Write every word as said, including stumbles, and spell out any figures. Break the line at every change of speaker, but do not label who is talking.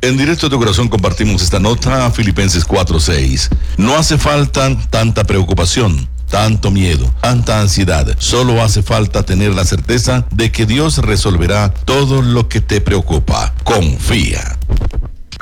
En Directo a tu Corazón compartimos esta nota, Filipenses cuatro seis. No hace falta tanta preocupación, tanto miedo, tanta ansiedad. Solo hace falta tener la certeza de que Dios resolverá todo lo que te preocupa. Confía.